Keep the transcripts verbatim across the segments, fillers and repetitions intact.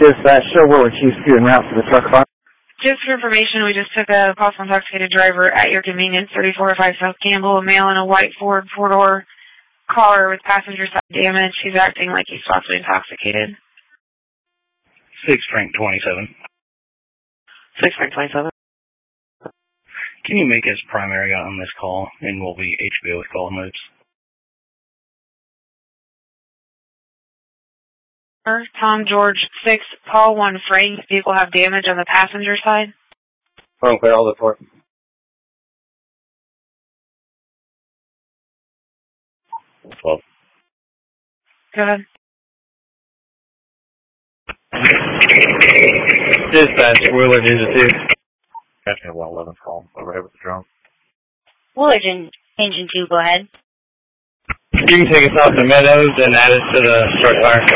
Dispatch, show where we're Chief Scoot en route for the truck fire. Just for information, we just took a possible intoxicated driver at your convenience, thirty-four oh five South Campbell, a male in a white Ford four-door car with passenger side damage. He's acting like he's possibly intoxicated. six Frank twenty-seven. six Frank twenty-seven. Can you make us primary on this call, and we'll be H B O with call modes? Tom George six, Paul one Frank. Vehicle have damage on the passenger side. Phone clear, all the port. twelve. Go ahead. Dispatch, Willard Ninja two. Catching a one eleven call overhead with the drone. Willard Engine two, go ahead. You can take us off the Meadows and add us to the truck fire.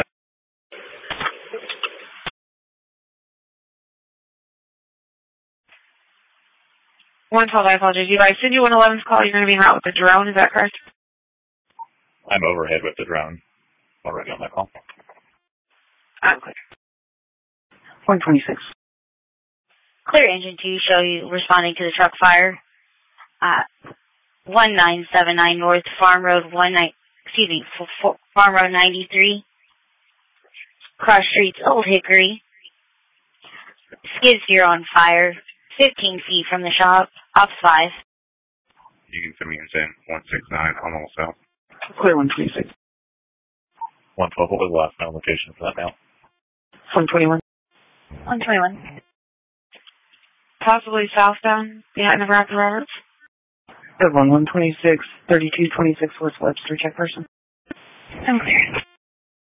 one twelve, I apologize. If I send you one eleven's call, you're going to be en route with the drone, is that correct? I'm overhead with the drone. Already on that call. I'm clear. one twenty-six. Clear Engine two, show you responding to the truck fire. Uh, one nine seven nine North Farm Road one nine, excuse me, Farm Road ninety-three. Cross Streets, Old Hickory. Skid steer on fire. fifteen feet from the shop. Ops five. You can send me in San one six nine on all south. Clear one twenty-six. one twelve, what was the last known location for that now? one twenty-one. one twenty-one. Possibly southbound, behind the Rapid Roberts. Good one, one twenty-six, thirty-two twenty-six West Webster, check person. I'm clear.